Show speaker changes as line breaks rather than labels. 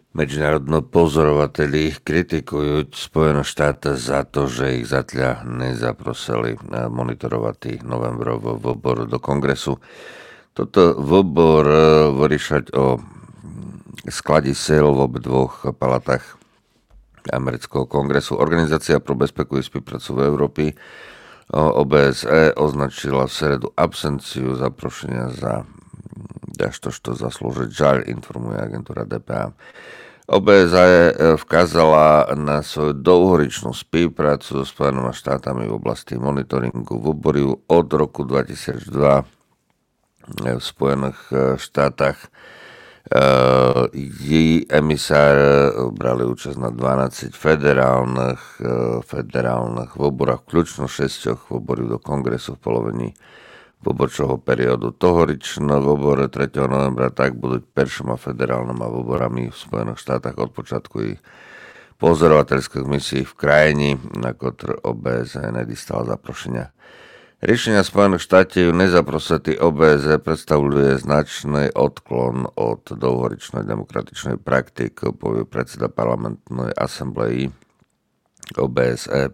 Medzinárodní pozorovatelji kritikujú Spojené štáty za to, že ich zatiaľ nezaprosili monitorovať novembrový výbor do kongresu. Toto výbor vyriešať o skladí sil v obidvoch palatách amerického kongresu. Organizácia pro bezpečnú spoluprácu v Európe OBSE označila v sredu absenciu zaprošenia za to, što zaslúžiť. Žaľ, informuje agentúra DPA. OBSE vkázala na svoju dlhoročnú spoluprácu so Spojenými štátami v oblasti monitoringu výboru od roku 2002 v Spojených štátach. Jej emisár brali účasť na 12 federálnych výboroch, vključno 6 výborov do kongresu v polovini výborčného periodu. Tohoričné výbory 3. novembra tak budú prvšíma federálnymi výborami v Spojených štátach od počiatku ich pozorovateľských misií v krajine, na ktoré OBSE nedostala zaprošenia. Riešenia Spojených štátov nezaprosiť OBSE predstavuje značný odklon od dlhoročnej demokratičnej praktiky, povie predseda parlamentnej asambleji OBSE